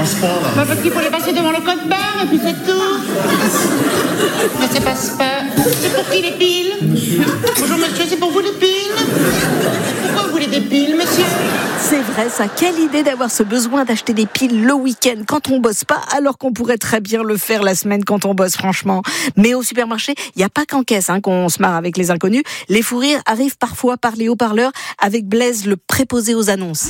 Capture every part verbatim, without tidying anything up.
passe pas, là? Bah, parce qu'il faut les passer devant le code barre, et puis c'est tout. Mais ça passe pas. C'est pour qui les piles? Bonjour monsieur, c'est pour vous les piles? Pourquoi vous voulez des piles, monsieur? C'est vrai ça, quelle idée d'avoir ce besoin d'acheter des piles le week-end quand on bosse pas, alors qu'on pourrait très bien le faire la semaine quand on bosse franchement. Mais au supermarché, il n'y a pas qu'en caisse hein, qu'on se marre avec les inconnus. Les fous rires arrivent parfois par les haut-parleurs avec Blaise, le préposé aux annonces.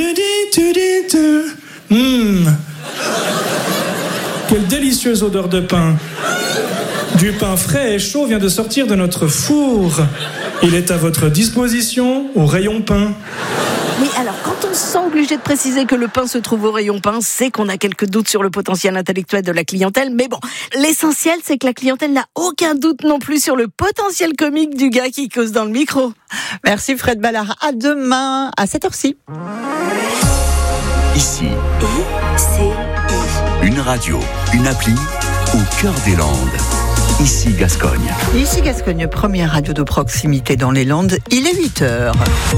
Mmh. Quelle délicieuse odeur de pain. Du pain frais et chaud vient de sortir de notre four. Il est à votre disposition au rayon pain. Oui, alors quand on se sent obligé de préciser que le pain se trouve au rayon pain, c'est qu'on a quelques doutes sur le potentiel intellectuel de la clientèle. Mais bon, l'essentiel, c'est que la clientèle n'a aucun doute non plus sur le potentiel comique du gars qui cause dans le micro. Merci Fred Ballard. À demain à cette heure-ci. Ici, I, C, I. une radio, une appli au cœur des Landes. Ici Gascogne. Ici Gascogne, première radio de proximité dans les Landes. Il est huit heures.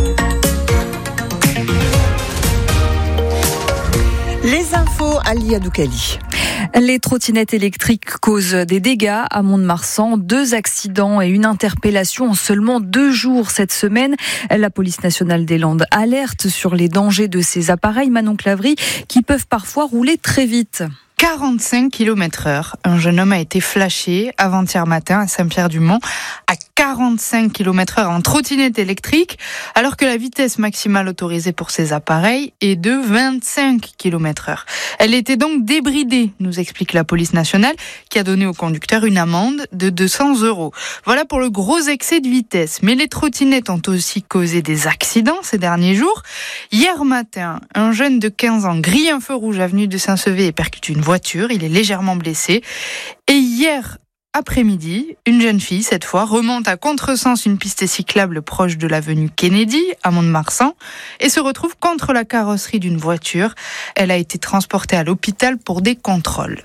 Les infos, Ali Adoukali. Les trottinettes électriques causent des dégâts à Mont-de-Marsan. Deux accidents et une interpellation en seulement deux jours cette semaine. La police nationale des Landes alerte sur les dangers de ces appareils, Manon Clavry, qui peuvent parfois rouler très vite. quarante-cinq kilomètres heure. Un jeune homme a été flashé avant-hier matin à Saint-Pierre-du-Mont à quarante-cinq kilomètres heure en trottinette électrique, alors que la vitesse maximale autorisée pour ces appareils est de vingt-cinq kilomètres heure. Elle était donc débridée, nous explique la police nationale, qui a donné au conducteur une amende de deux cents euros. Voilà pour le gros excès de vitesse. Mais les trottinettes ont aussi causé des accidents ces derniers jours. Hier matin, un jeune de quinze ans grille un feu rouge avenue de Saint-Sevé et percute une voiture. Il est légèrement blessé. Et hier après-midi, une jeune fille, cette fois, remonte à contresens une piste cyclable proche de l'avenue Kennedy, à Mont-de-Marsan, et se retrouve contre la carrosserie d'une voiture. Elle a été transportée à l'hôpital pour des contrôles.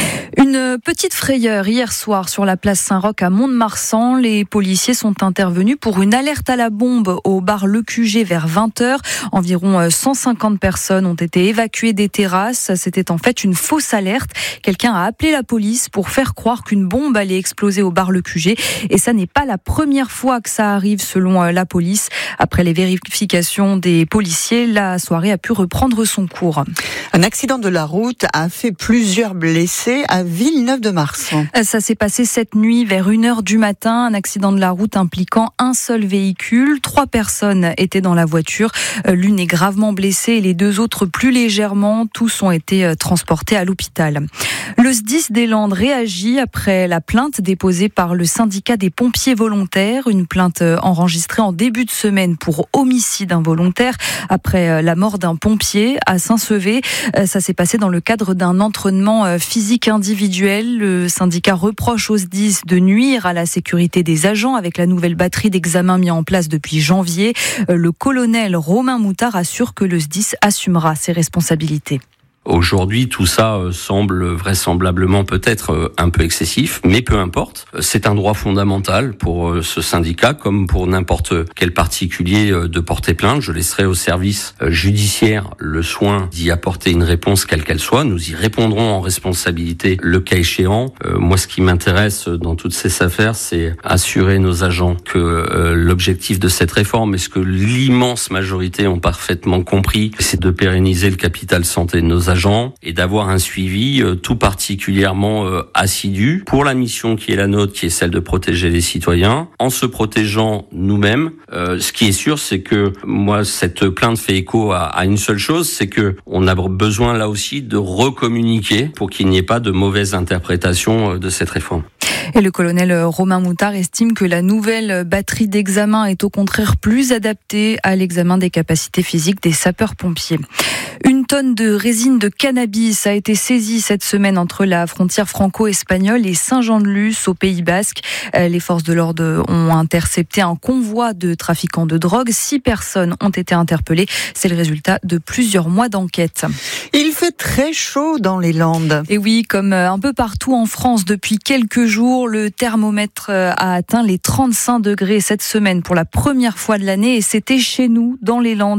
Une petite frayeur hier soir sur la place Saint-Roch à Mont-de-Marsan. Les policiers sont intervenus pour une alerte à la bombe au bar Le Q G vers vingt heures. Environ cent cinquante personnes ont été évacuées des terrasses. C'était en fait une fausse alerte. Quelqu'un a appelé la police pour faire croire qu'une bombe allait exploser au bar Le Q G. Et ça n'est pas la première fois que ça arrive selon la police. Après les vérifications des policiers, la soirée a pu reprendre son cours. Un accident de la route a fait plusieurs blessés à Villeneuve-de-Marsan. Ça s'est passé cette nuit vers une heure du matin. Un accident de la route impliquant un seul véhicule. Trois personnes étaient dans la voiture. L'une est gravement blessée et les deux autres plus légèrement. Tous ont été transportés à l'hôpital. Le S D I S des Landes réagit après la plainte déposée par le syndicat des pompiers volontaires. Une plainte enregistrée en début de semaine pour homicide involontaire après la mort d'un pompier à Saint-Sevé. Ça s'est passé dans le cadre d'un entraînement physique individuel. Le syndicat reproche au S D I S de nuire à la sécurité des agents avec la nouvelle batterie d'examen mis en place depuis janvier. Le colonel Romain Moutard assure que le S D I S assumera ses responsabilités. Aujourd'hui, tout ça semble vraisemblablement peut-être un peu excessif, mais peu importe. C'est un droit fondamental pour ce syndicat, comme pour n'importe quel particulier, de porter plainte. Je laisserai au service judiciaire le soin d'y apporter une réponse quelle qu'elle soit. Nous y répondrons en responsabilité le cas échéant. Euh, moi, ce qui m'intéresse dans toutes ces affaires, c'est assurer nos agents que euh, l'objectif de cette réforme, et ce que l'immense majorité ont parfaitement compris, c'est de pérenniser le capital santé de nos agents agents et d'avoir un suivi euh, tout particulièrement euh, assidu pour la mission qui est la nôtre, qui est celle de protéger les citoyens, en se protégeant nous-mêmes. Euh, ce qui est sûr, c'est que moi, cette plainte fait écho à, à une seule chose, c'est que on a besoin là aussi de recommuniquer pour qu'il n'y ait pas de mauvaise interprétation de cette réforme. Et le colonel Romain Moutard estime que la nouvelle batterie d'examen est au contraire plus adaptée à l'examen des capacités physiques des sapeurs-pompiers. Une tonne de résine de cannabis a été saisie cette semaine entre la frontière franco-espagnole et Saint-Jean-de-Luz au Pays Basque. Les forces de l'ordre ont intercepté un convoi de trafiquants de drogue. Six personnes ont été interpellées. C'est le résultat de plusieurs mois d'enquête. Il fait très chaud dans les Landes. Et oui, comme un peu partout en France depuis quelques jours, le thermomètre a atteint les trente-cinq degrés cette semaine pour la première fois de l'année et c'était chez nous dans les Landes.